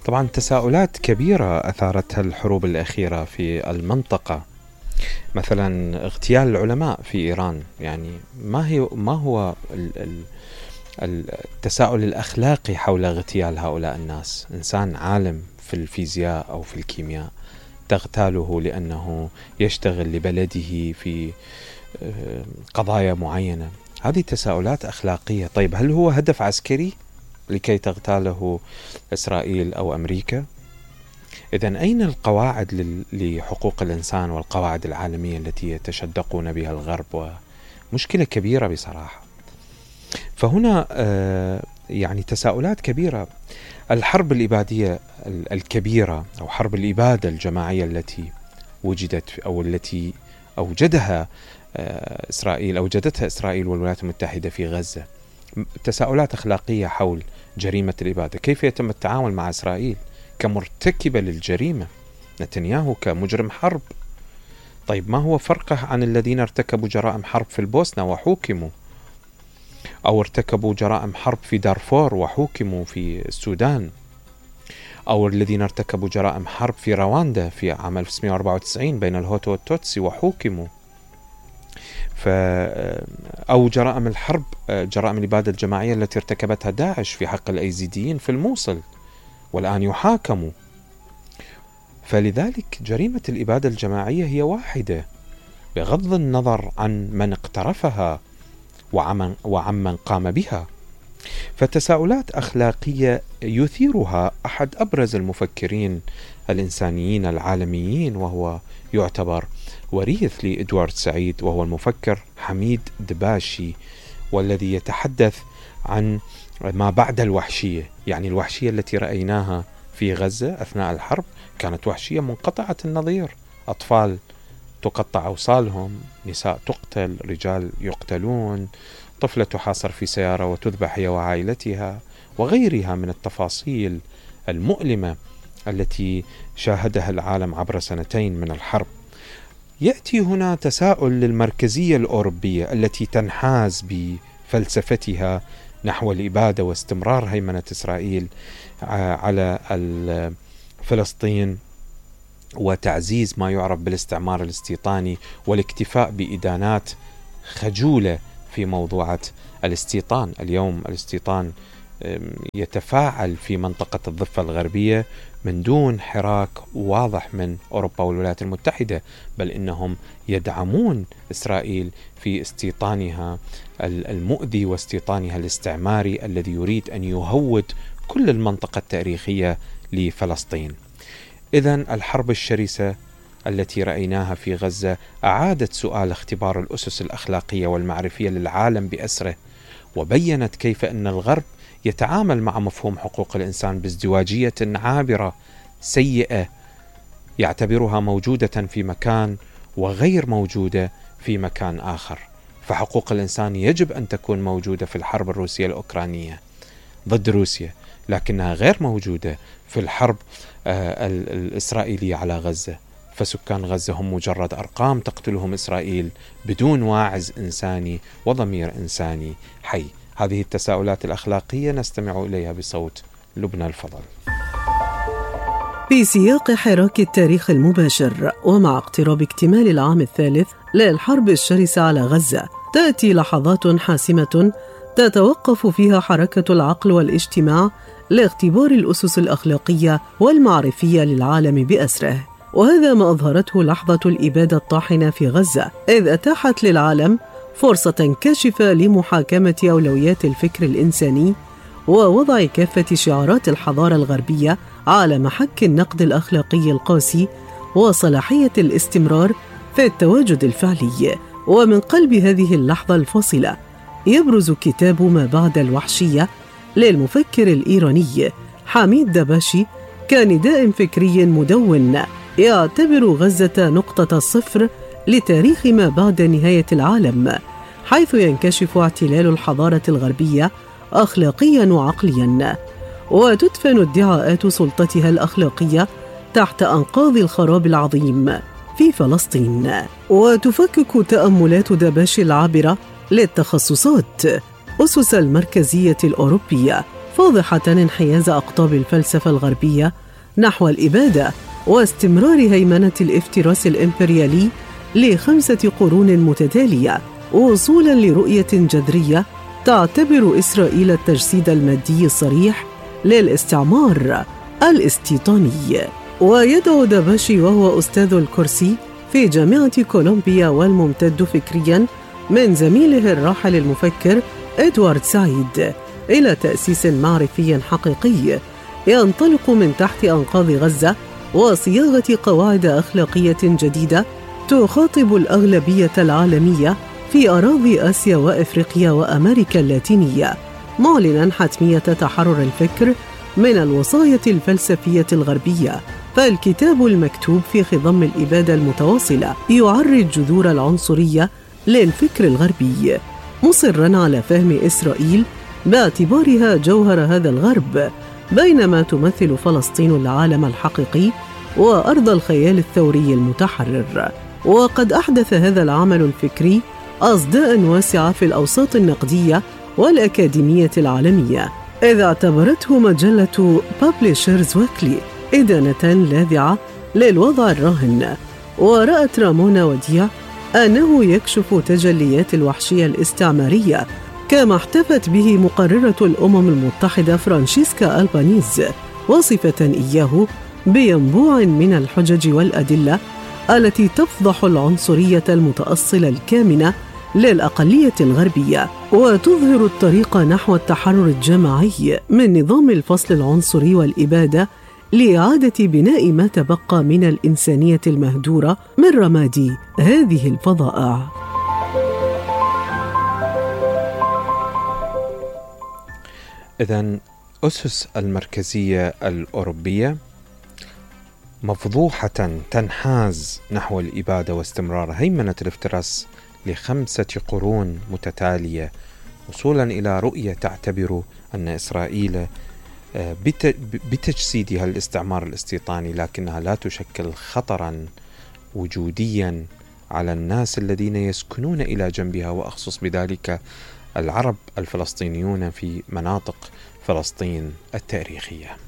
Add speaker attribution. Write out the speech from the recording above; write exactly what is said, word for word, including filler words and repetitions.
Speaker 1: طبعا تساؤلات كبيرة أثارتها الحروب الأخيرة في المنطقة، مثلا اغتيال العلماء في إيران. يعني ما هي ما هو التساؤل الأخلاقي حول اغتيال هؤلاء الناس؟ إنسان عالم في الفيزياء أو في الكيمياء تغتاله لأنه يشتغل لبلده في قضايا معينة. هذه تساؤلات أخلاقية. طيب هل هو هدف عسكري لكي تغتاله إسرائيل أو أمريكا؟ إذن أين القواعد لحقوق الإنسان والقواعد العالمية التي يتشدقون بها الغرب؟ ومشكلة كبيرة بصراحة. فهنا يعني تساؤلات كبيرة. الحرب الإبادية الكبيرة أو حرب الإبادة الجماعية التي وجدت أو التي أوجدها إسرائيل أوجدتها إسرائيل والولايات المتحدة في غزة، تساؤلات أخلاقية حول جريمة الإبادة. كيف يتم التعامل مع إسرائيل كمرتكبة للجريمة؟ نتنياهو كمجرم حرب. طيب ما هو فرقه عن الذين ارتكبوا جرائم حرب في البوسنة وحوكموا، أو ارتكبوا جرائم حرب في دارفور وحوكموا في السودان، أو الذين ارتكبوا جرائم حرب في رواندا في عام ألف وتسعمائة وأربعة وتسعين بين الهوتو والتوتسي وحوكموا، ف أو جرائم الحرب، جرائم الإبادة الجماعية التي ارتكبتها داعش في حق الأيزيديين في الموصل والآن يحاكموا. فلذلك جريمة الإبادة الجماعية هي واحدة بغض النظر عن من اقترفها وعمن, وعمن قام بها. فتساؤلات أخلاقية يثيرها أحد أبرز المفكرين الإنسانيين العالميين، وهو يعتبر وريث لإدوارد سعيد، وهو المفكر حميد دباشي، والذي يتحدث عن ما بعد الوحشية. يعني الوحشية التي رأيناها في غزة أثناء الحرب كانت وحشية منقطعة النظير، أطفال تقطع أوصالهم، نساء تقتل، رجال يقتلون، طفلة تحاصر في سيارة وتذبح هي وعائلتها، وغيرها من التفاصيل المؤلمة التي شاهدها العالم عبر سنتين من الحرب. يأتي هنا تساؤل للمركزية الأوروبية التي تنحاز بفلسفتها نحو الإبادة واستمرار هيمنة إسرائيل على فلسطين وتعزيز ما يعرف بالاستعمار الاستيطاني والاكتفاء بإدانات خجولة في موضوعة الاستيطان. اليوم الاستيطان يتفاعل في منطقة الضفة الغربية من دون حراك واضح من أوروبا والولايات المتحدة، بل إنهم يدعمون إسرائيل في استيطانها المؤذي واستيطانها الاستعماري الذي يريد أن يهود كل المنطقة التاريخية لفلسطين. إذن الحرب الشرسة التي رأيناها في غزة أعادت سؤال اختبار الأسس الأخلاقية والمعرفية للعالم بأسره، وبينت كيف أن الغرب يتعامل مع مفهوم حقوق الإنسان بازدواجية عابرة سيئة، يعتبرها موجودة في مكان وغير موجودة في مكان آخر. فحقوق الإنسان يجب أن تكون موجودة في الحرب الروسية الأوكرانية ضد روسيا، لكنها غير موجودة في الحرب الإسرائيلية على غزة. فسكان غزة هم مجرد أرقام تقتلهم إسرائيل بدون واعز إنساني وضمير إنساني حي. هذه التساؤلات الأخلاقية نستمع إليها بصوت لبنى الفضل.
Speaker 2: في سياق حراك التاريخ المباشر ومع اقتراب اكتمال العام الثالث للحرب الشرسة على غزة، تأتي لحظات حاسمة تتوقف فيها حركة العقل والاجتماع لاختبار الأسس الأخلاقية والمعرفية للعالم بأسره. وهذا ما أظهرته لحظة الإبادة الطاحنة في غزة، إذ أتاحت للعالم فرصة كاشفة لمحاكمة أولويات الفكر الإنساني ووضع كافة شعارات الحضارة الغربية على محك النقد الأخلاقي القاسي وصلاحية الاستمرار في التواجد الفعلي. ومن قلب هذه اللحظة الفاصلة يبرز كتاب ما بعد الوحشية للمفكر الإيراني حميد دباشي كنداء فكري مدون يعتبر غزة نقطة الصفر لتاريخ ما بعد نهاية العالم، حيث ينكشف اعتلال الحضارة الغربية أخلاقياً وعقلياً، وتدفن ادعاءات سلطتها الأخلاقية تحت أنقاض الخراب العظيم في فلسطين. وتفكك تأملات دباشي العابرة للتخصصات أسس المركزية الأوروبية، فاضحة انحياز أقطاب الفلسفة الغربية نحو الإبادة واستمرار هيمنة الافتراس الإمبريالي لخمسة قرون متتالية، وصولاً لرؤية جذرية تعتبر إسرائيل التجسيد المادي الصريح للاستعمار الاستيطاني. ويدعو داباشي وهو أستاذ الكرسي في جامعة كولومبيا والممتد فكرياً من زميله الراحل المفكر إدوارد سعيد إلى تأسيس معرفي حقيقي ينطلق من تحت أنقاض غزة وصياغة قواعد أخلاقية جديدة تخاطب الأغلبية العالمية في أراضي آسيا وإفريقيا وأمريكا اللاتينية، معلناً حتمية تحرر الفكر من الوصاية الفلسفية الغربية. فالكتاب المكتوب في خضم الإبادة المتواصلة يعرج جذور العنصرية للفكر الغربي، مصراً على فهم إسرائيل باعتبارها جوهر هذا الغرب، بينما تمثل فلسطين العالم الحقيقي وأرض الخيال الثوري المتحرر. وقد أحدث هذا العمل الفكري أصداء واسعة في الأوساط النقدية والأكاديمية العالمية، إذ اعتبرته مجلة Publishers Weekly إدانة لاذعة للوضع الراهن. ورأت رامونا وديع أنه يكشف تجليات الوحشية الاستعمارية، كما احتفت به مقررة الأمم المتحدة فرانشيسكا ألبانيز، وصفة إياه بينبوع من الحجج والأدلة التي تفضح العنصرية المتأصلة الكامنة للأقلية الغربية، وتظهر الطريق نحو التحرر الجماعي من نظام الفصل العنصري والإبادة لإعادة بناء ما تبقى من الإنسانية المهدورة من رماد هذه الفظائع.
Speaker 1: إذن أسس المركزية الأوروبية مفضوحة تنحاز نحو الإبادة واستمرار هيمنة الافتراس لخمسة قرون متتالية، وصولا إلى رؤية تعتبر أن إسرائيل بتجسيدها الاستعمار الاستيطاني لكنها لا تشكل خطرا وجوديا على الناس الذين يسكنون إلى جنبها، وأخصص بذلك العرب الفلسطينيون في مناطق فلسطين التاريخية.